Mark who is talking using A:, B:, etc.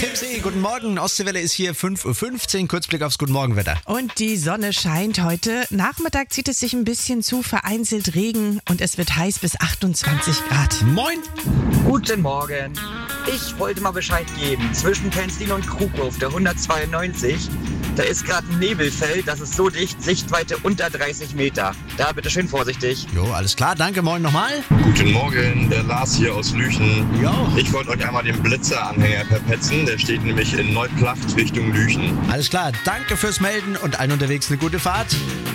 A: Tippsee, guten Morgen. Ostseewelle ist hier 5:15 Uhr. Kurzblick aufs Guten Morgen-Wetter.
B: Und die Sonne scheint heute. Nachmittag zieht es sich ein bisschen zu, vereinzelt Regen und es wird heiß bis 28 Grad.
A: Moin.
C: Guten Morgen. Ich wollte mal Bescheid geben. Zwischen Penzlin und Krughof, der 192, da ist gerade ein Nebelfeld, das ist so dicht, Sichtweite unter 30 Meter. Da bitte schön vorsichtig.
A: Jo, alles klar. Danke. Moin nochmal.
D: Guten Morgen, der Lars hier aus Lüchen.
A: Jo.
D: Ich wollte euch einmal den Blitzer-Anhänger verpetzen. Der steht nämlich in Neuplacht Richtung Lüchen.
A: Alles klar. Danke fürs Melden und allen unterwegs eine gute Fahrt.